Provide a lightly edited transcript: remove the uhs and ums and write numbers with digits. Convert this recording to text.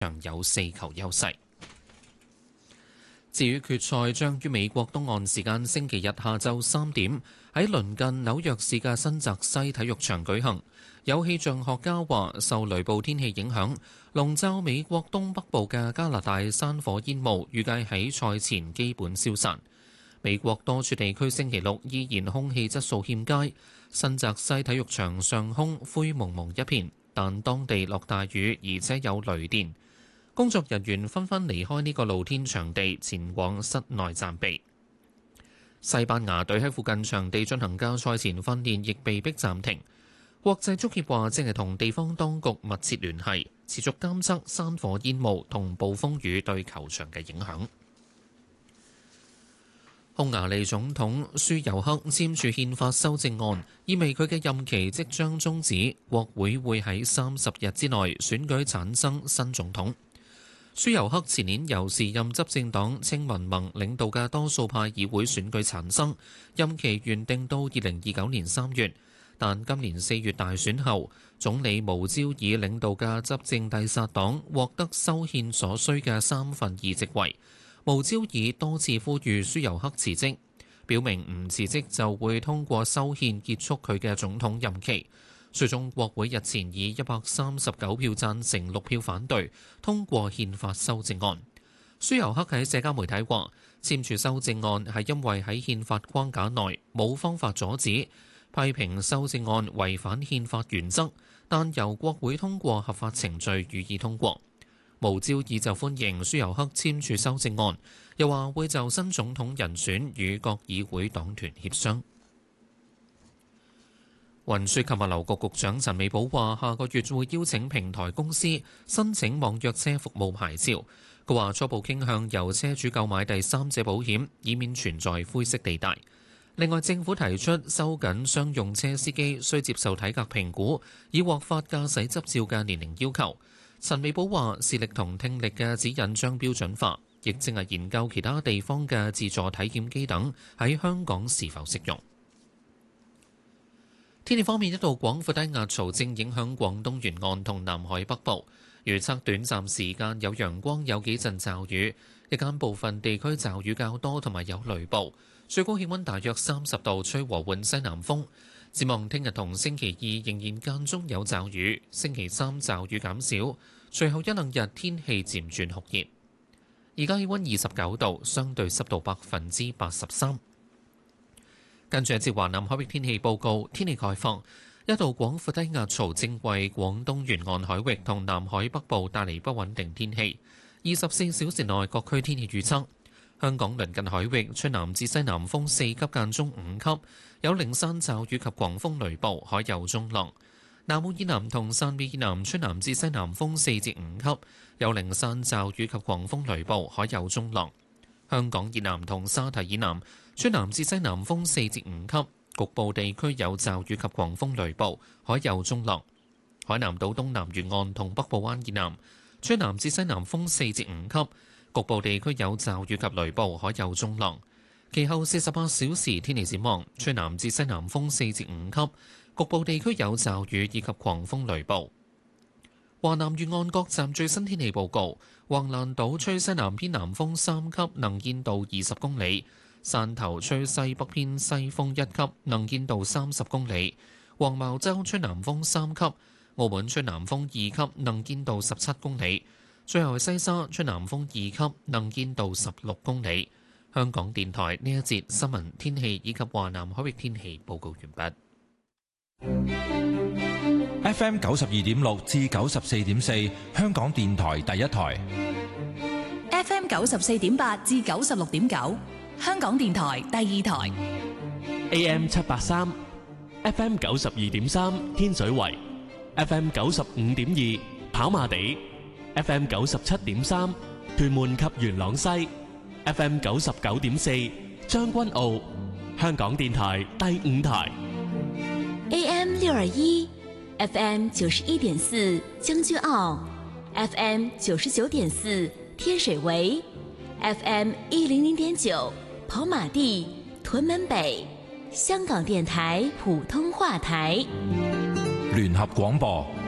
有4球優勢。至於決賽將於美國東岸時間星期日下晝3點喺鄰近紐約市嘅新澤西體育場舉行。有氣象學家話，受雷暴天氣影響，籠罩美國東北部嘅加拿大山火煙霧預計喺賽前基本消散。美國多處地區星期六依然空氣質素欠佳，新澤西體育場上空灰蒙蒙一片，但當地落大雨，而且有雷電。工作人員紛紛離開呢個露天場地，前往室內暫避。西班牙隊喺附近場地進行嘅賽前訓練亦被迫暫停。國際足協話正係同地方當局密切聯繫，持續監測山火煙霧同暴風雨對球場嘅影響。匈牙利總統舒尤克簽署憲法修正案，意味佢嘅任期即將終止，國會會喺30日之內選舉產生新總統。舒尤克前年由時任執政黨青民盟領導嘅多數派議會選舉產生，任期原定到2029年3月，但今年4月大選後，總理無焦爾領導嘅執政蒂薩黨獲得修憲所需嘅2/3席位。無焦爾多次呼籲舒尤克辭職，表明唔辭職就會通過修憲結束佢嘅總統任期。最終國會日前以139票贊成6票反對通過憲法修正案。舒尤克喺社交媒體話，簽署修正案係因為喺憲法框架內冇方法阻止，批評修正案違反憲法原則，但由國會通過合法程序予以通過。無焦爾就歡迎舒尤克簽署修正案，又話會就新總統人選與各議會黨團協商。運輸及物流局局長陳美寶話，下個月會邀請平台公司申請網約車服務牌照。佢話初步傾向由車主購買第三者保險，以免存在灰色地帶。另外，政府提出收緊商用車司機需接受體格評估，以獲發駕駛執照嘅年齡要求。陳美寶話，視力同聽力嘅指引將標準化，亦正係研究其他地方嘅自助體驗機等喺香港是否適用。天氣方面，一道廣闊低壓槽正影響廣東沿岸同南海北部，預測短暫時間有陽光，有幾陣驟雨，日間部分地區驟雨較多，同埋有雷暴，最高氣溫大約30度，吹和緩西南風。展望聽日同星期2仍然間中有驟雨，星期3驟雨減少，隨後一兩日天氣漸轉酷熱。而家氣溫29度，相對濕度83%。跟住一節華南海域天氣報告，天氣概況，一道廣闊低壓槽正為廣東沿岸海域同南海北部帶嚟不穩定天氣。24小時內各區天氣預測：香港鄰近海域吹南至西南風4級間中5級，有零散驟雨及狂風雷暴，海有中浪。南澳以南同汕尾以南吹南至西南風4至5級，有零散驟雨及狂風雷暴，海有中浪。香港以南同沙堤以南吹南至西南風4至5級，局部地區有驟雨及狂風雷暴，海有中浪。海南島東南沿岸同北部灣以南吹南至西南風4至5級，局部地區有驟雨及雷暴，海有中浪。其後48小時天氣展望，吹南至西南風4至5級，局部地區有驟雨以及狂風雷暴。華南沿岸各站最新天氣報告：橫瀾島吹西南偏南風3級，能見度20公里；汕頭吹西北偏西風1級，能見度30公里；黃茅洲吹南風3級；澳門吹南風2級，能見度17公里；最後係西沙吹南風2級，能見度16公里。香港電台呢一節新聞天氣以及華南海域天氣報告完畢。 FM 92.6至94.4，香港電台第一台。 FM 94.8至96.9，香港電台第二台。 AM 783 ，FM 92.3天水圍，FM 95.2跑馬地，FM 97.3屯門及元朗西，FM 99.4將軍澳，香港電台第五台。 AM 621，FM 91.4將軍澳 ，FM 99.4天水圍 ，FM 100.9跑馬地、屯門北，香港電台普通話台。 聯合廣播